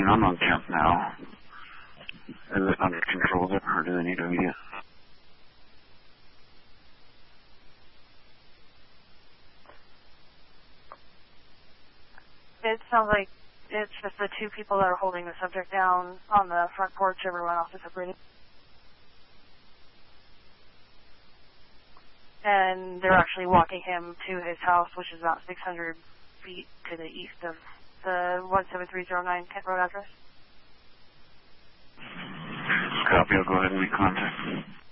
I'm on temp now. Is it under control there, or do they need immediate? It sounds like it's just the two people that are holding the subject down on the front porch. Everyone else is separated. And they're actually walking him to his house, which is about 600 feet to the east of the 17309 Kent Road address. Copy, I'll go ahead and make contact.